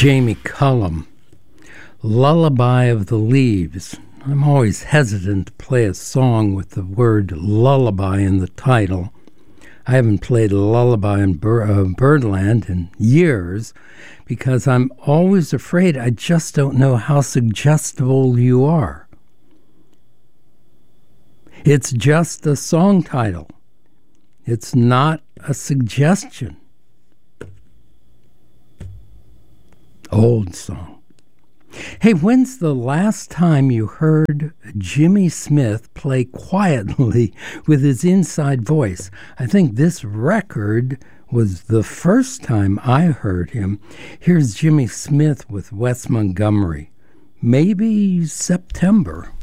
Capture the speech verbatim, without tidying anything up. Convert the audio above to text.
Jamie Cullum, Lullaby of the Leaves. I'm always hesitant to play a song with the word lullaby in the title. I haven't played a lullaby in Bir- uh, Birdland in years because I'm always afraid I just don't know how suggestible you are. It's just a song title. It's not a suggestion. Old song. Hey, when's the last time you heard Jimmy Smith play quietly with his inside voice? I think this record was the first time I heard him. Here's Jimmy Smith with Wes Montgomery. Maybe September.